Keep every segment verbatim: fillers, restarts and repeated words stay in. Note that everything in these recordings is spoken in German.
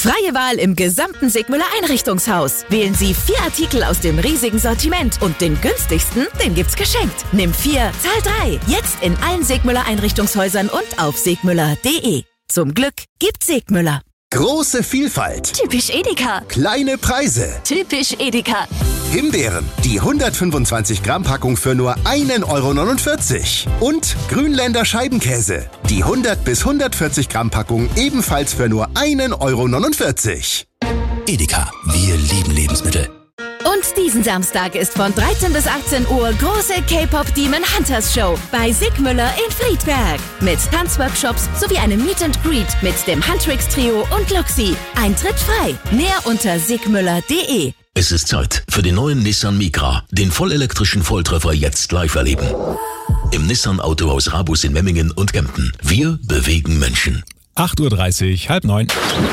Freie Wahl im gesamten Sigmüller Einrichtungshaus. Wählen Sie vier Artikel aus dem riesigen Sortiment und den günstigsten, den gibt's geschenkt. Nimm vier, zahl drei. Jetzt in allen Sigmüller Einrichtungshäusern und auf sigmüller punkt de. Zum Glück gibt's Sigmüller. Große Vielfalt. Typisch Edeka. Kleine Preise. Typisch Edeka. Himbeeren, die hundertfünfundzwanzig Gramm Packung für nur ein Euro neunundvierzig. Und Grünländer Scheibenkäse, die hundert bis hundertvierzig Gramm Packung ebenfalls für nur ein Euro neunundvierzig. Edeka, wir lieben Lebensmittel. Und diesen Samstag ist von dreizehn bis achtzehn Uhr große K-Pop Demon Hunters Show bei Sigmüller in Friedberg. Mit Tanzworkshops sowie einem Meet and Greet mit dem Huntrix Trio und Luxi. Eintritt frei. Mehr unter sigmüller punkt de. Es ist Zeit für den neuen Nissan Micra, den vollelektrischen Volltreffer jetzt live erleben. Im Nissan Autohaus Rabus in Memmingen und Kempten. Wir bewegen Menschen. acht Uhr dreißig, halb neun.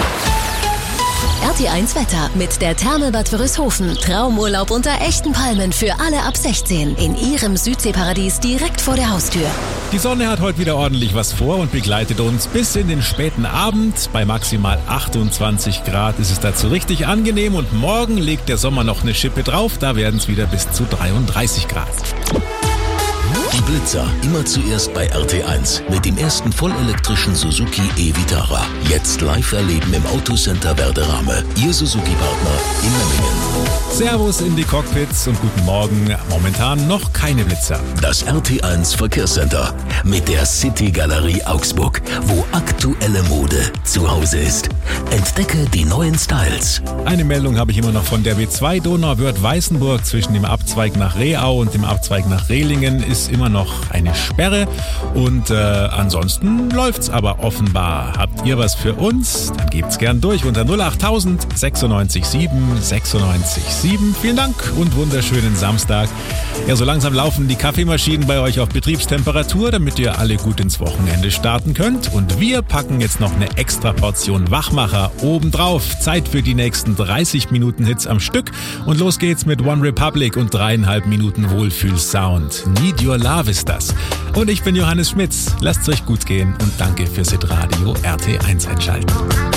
R T eins Wetter mit der Therme Bad Wörishofen. Traumurlaub unter echten Palmen für alle ab sechzehn. In Ihrem Südseeparadies direkt vor der Haustür. Die Sonne hat heute wieder ordentlich was vor und begleitet uns bis in den späten Abend. Bei maximal achtundzwanzig Grad ist es dazu richtig angenehm und morgen legt der Sommer noch eine Schippe drauf. Da werden es wieder bis zu dreiunddreißig Grad. Die Blitzer immer zuerst bei R T eins mit dem ersten vollelektrischen Suzuki e-Vitara. Jetzt live erleben im Autocenter Werderame. Ihr Suzuki-Partner in Memmingen. Servus in die Cockpits und guten Morgen. Momentan noch keine Blitzer. Das R T eins Verkehrscenter mit der City Galerie Augsburg, wo aktuelle Mode zu Hause ist. Entdecke die neuen Styles. Eine Meldung habe ich immer noch von der B zwei Donauwörth-Weißenburg. Zwischen dem Abzweig nach Rehau und dem Abzweig nach Rehlingen ist immer noch eine Sperre. Und äh, ansonsten läuft's aber offenbar. Habt ihr was für uns? Dann gebt's gern durch unter null acht tausend sechsundneunzig sieben sechsundneunzig sieben. Vielen Dank und wunderschönen Samstag. Ja, so langsam laufen die Kaffeemaschinen bei euch auf Betriebstemperatur, damit ihr alle gut ins Wochenende starten könnt. Und wir packen jetzt noch eine extra Portion Wachmacher obendrauf. Zeit für die nächsten dreißig Minuten Hits am Stück. Und los geht's mit One Republic und dreieinhalb Minuten Wohlfühlsound. Need Your Love ist das. Und ich bin Johannes Schmitz. Lasst's euch gut gehen und danke fürs Hitradio R T eins einschalten.